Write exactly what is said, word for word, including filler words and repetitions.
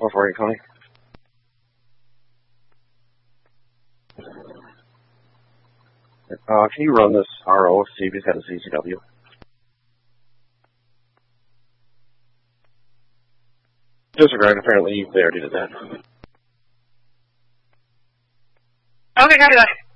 four four eight, Tony. Uh, can you run this R O, see if he's got a C C W? Disregard, apparently they already did that. Okay, copy that.